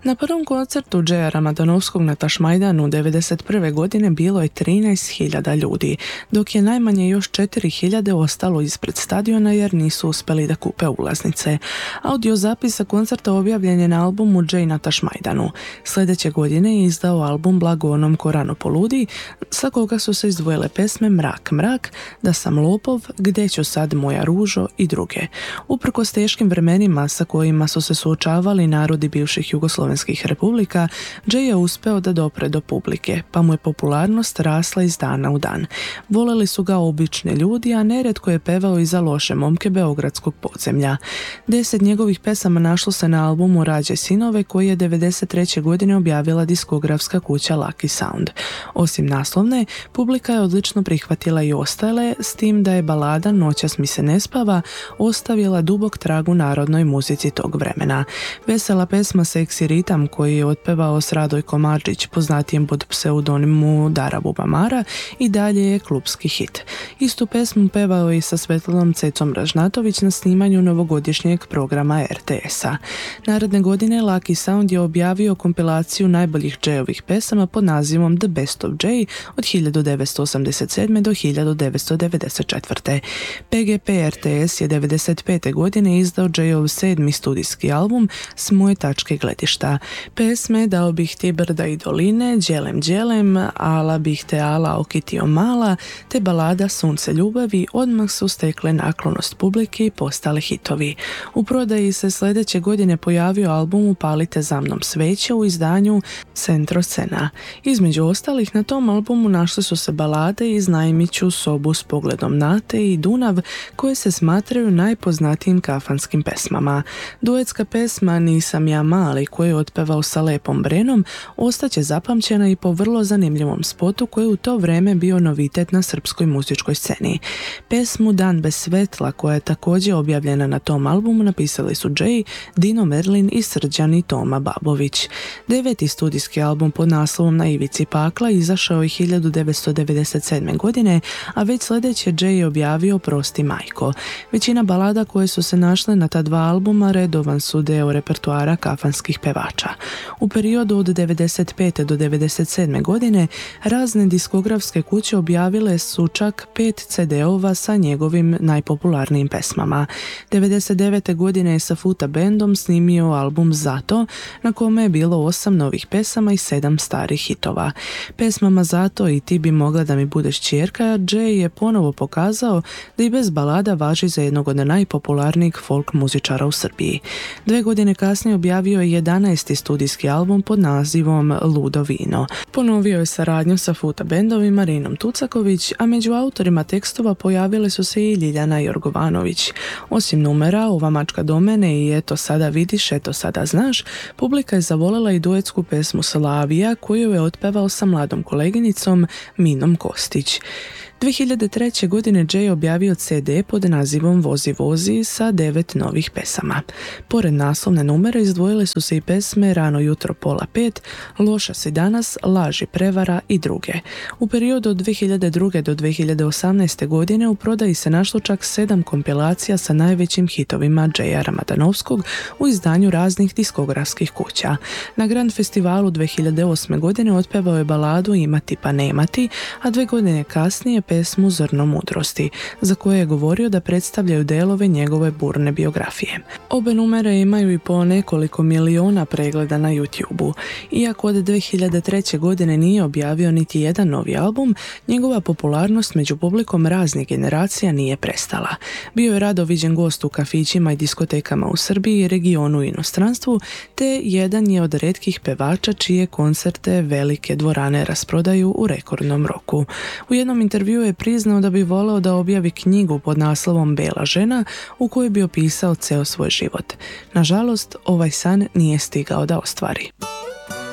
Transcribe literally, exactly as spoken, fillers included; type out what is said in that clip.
Na prvom koncertu Jaya Ramadanovskog na Tašmajdanu devedeset prve godine bilo je trinaest hiljada ljudi, dok je najmanje još četiri hiljade ostalo ispred stadiona jer nisu uspjeli da kupe ulaznice. Audio zapis sa koncerta objavljen je na albumu Jay na Tašmajdanu. Sljedeće godine je izdao album Blago onom ko rano poludi, sa koga su se izdvojile pesme Mrak, mrak, Da sam lopov, Gde ću sad moja ružo i druge. Uprkos teškim vremenima sa kojima su se suočavali narodi bivših jugoslovenskih republika, Jay je uspeo da dopre do publike, pa mu je popularnost rasla iz dana u dan. Voleli su ga obični ljudi, a nerijetko je pevao i za loše momke beogradskog podzemlja. Deset njegovih pesama našlo se na albumu Rađe sinove, koji je devedeset treće godine objavila diskografska kuća Lucky Sound. Osim naslovne, publika je odlično prihvatila i ostale, s tim da je balada Noćas mi se ne spava ostavila dubok trag u narodnoj muzici tog vremena. Vesela pesma Seksi ritam, koji je otpevao s Radojkom Marčić, poznatijem pod pseudonimu Dara Bubamara, i dalje je klupski hit. Istu pesmu pevao i sa Svetlanom Cecom Ražnatović na snimanju novogodišnjeg programa er te esa. Naredne godine Lucky Sound je objavio kompilaciju najboljih Jayovih pesama pod nazivom The Best of Jay od hiljadu devetsto osamdeset sedme do hiljadu devetsto devedeset četvrte. pe ge pe er te es je devedeset pete godine izdao Jayov sedmi studijski album S moje tačke gledišta. Pesme Dao bih ti brda i doline, Đelem đelem, Ala bih te ala okitio mala, te balada Sunce ljubavi odmah su stekle naklonost publike i postale hitovi. U prodaji se sljedeće godine pojavio album Upalite za mnom sveće u izdanju Centro Scena. Između ostalih na tom albumu našli su se balade Iznajmiću sobu s pogledom na te i Dunav, koje se smatraju najpoznatijim kafanskim pesmama. Duetska pesma Nisam ja mali, koju je otpevao sa Lepom Brenom, ostaće zapamćena i po vrlo zanimljivom spotu koji je u to vrijeme bio novitet na srpskoj muzičkoj sceni. Pesmu Dan bez svetla, koja je također objavljena na tom albumu, napisali su Jay, Dino Merlin i Srđan i Toma Babović. Deveti studijski album pod naslovom Na ivici pakla izašao je hiljadu devetsto devedeset sedme godine, a već sljedeće Jay je objavio Prosti majko. Većina balada koje su se našle na ta dva albuma redovan su deo repertoara kafanskih pevača. U periodu od devedeset pete do devedeset sedme godine razne diskografske kuće objavile su čak pet ce de-ova sa njegovim najpopularnijim pesmama. devedeset devete godine je sa Futa bandom snimio album Zato, na kome je bilo osam novih pesama i sedam starih hitova. Pesmama Zato i Ti bi mogla da mi budeš ćerka, Jay je ponovo pokazao da i bez balada važi za jednog od najpopularnijih folk muzičara u Srbiji. Dve godine kasnije objavio je jedanaesti studijski album pod nazivom Ludo vino. Ponovio je saradnju sa Futa bandom i Marinom Tucaković, a među autorima tekstova pojavile su se i Ljiljana Jorgovanović. Osim numera Ova mačka do mene i Eto sada vidiš, eto sada znaš, publika je zavolela i duetsku pesmu Slavija, koju je otpevao sa mladom koleginicom Minom Kostić. dve hiljade treće. godine Jay objavio ce de pod nazivom Vozi vozi sa devet novih pesama. Pored naslovne numere izdvojile su se i pesme Rano jutro pola pet, Loša si danas, Laži prevara i druge. U periodu od dve hiljade druge. do dve hiljade osamnaeste. godine u prodaji se našlo čak sedam kompilacija sa najvećim hitovima Jaya Ramadanovskog u izdanju raznih diskografskih kuća. Na Grand festivalu dve hiljade osme. godine otpevao je baladu Imati pa nemati, a dve godine kasnije pesmu Zrno mudrosti, za koje je govorio da predstavljaju delove njegove burne biografije. Obe numere imaju i po nekoliko miliona pregleda na YouTubeu. Iako od dve hiljade treće. godine nije objavio niti jedan novi album, njegova popularnost među publikom raznih generacija nije prestala. Bio je rado viđen gost u kafićima i diskotekama u Srbiji, regionu i inostranstvu, te jedan je od retkih pevača čije koncerte velike dvorane rasprodaju u rekordnom roku. U jednom intervjuu je priznao da bi voleo da objavi knjigu pod naslovom Bela žena, u kojoj bi opisao ceo svoj život. Nažalost, ovaj san nije stigao da ostvari.